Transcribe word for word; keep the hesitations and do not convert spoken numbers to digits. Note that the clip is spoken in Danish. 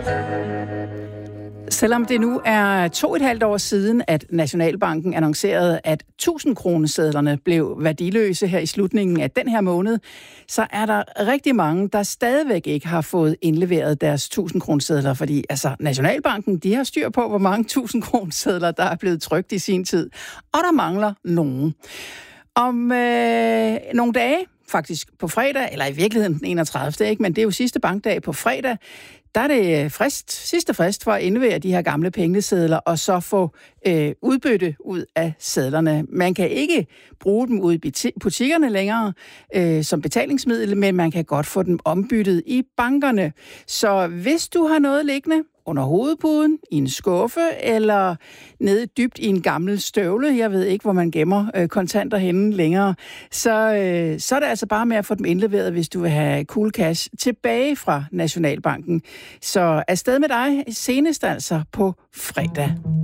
Selvom det nu er to og et halvt år siden, at Nationalbanken annoncerede, at tusind-kronesedlerne blev værdiløse her i slutningen af den her måned, så er der rigtig mange, der stadigvæk ikke har fået indleveret deres tusind-kronesedler, fordi altså, Nationalbanken de har styr på, hvor mange tusind-kronesedler, der er blevet trykt i sin tid, og der mangler nogen. Om øh, nogle dage, faktisk på fredag, eller i virkeligheden den enogtredivte, ikke? Men det er jo sidste bankdag på fredag, der er det frist, sidste frist for at indlevere de her gamle pengesedler, og så få øh, udbytte ud af sedlerne. Man kan ikke bruge dem ud i butikkerne længere øh, som betalingsmiddel, men man kan godt få dem ombyttet i bankerne. Så hvis du har noget liggende under hovedpuden, i en skuffe, eller nede dybt i en gammel støvle, jeg ved ikke, hvor man gemmer øh, kontanter henne længere, så, øh, så er det altså bare med at få dem indleveret, hvis du vil have cool cash tilbage fra Nationalbanken. Så afsted med dig senest altså på fredag.